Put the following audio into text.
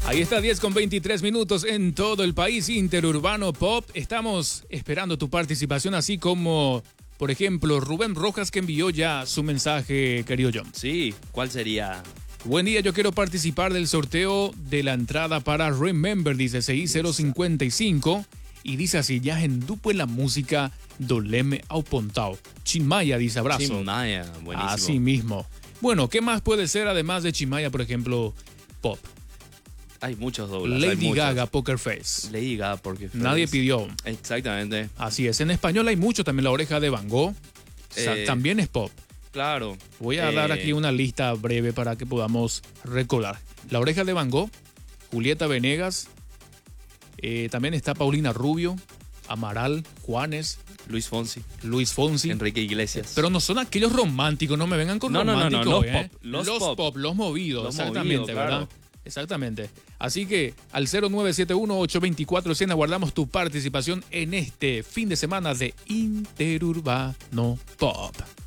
Ahí está, 10:23 en todo el país. Interurbano Pop. Estamos esperando tu participación, así como, por ejemplo, Rubén Rojas, que envió ya su mensaje, querido John. Sí, ¿cuál sería? Buen día, yo quiero participar del sorteo de la entrada para Remember, dice CI 055. Y dice así, ya en dupo en la música, doleme au pontao. Chimaya, dice abrazo. Chimaya, buenísimo. Así mismo. Bueno, ¿qué más puede ser además de Chimaya, por ejemplo, pop? Hay muchos doblajes. Lady Gaga, Poker Face. Lady Gaga, Poker Face. Nadie pidió. Exactamente. Así es. En español hay mucho, también La Oreja de Van Gogh. También es pop. Claro. Voy a dar aquí una lista breve para que podamos recordar. La Oreja de Van Gogh, Julieta Venegas, también está Paulina Rubio, Amaral, Juanes, Luis Fonsi, Enrique Iglesias. Pero no son aquellos románticos, no me vengan con románticos. No, los pop, los movidos, exactamente, ¿verdad? Claro. Exactamente. Así que al 0971-824-100 aguardamos tu participación en este fin de semana de Interurbano Pop.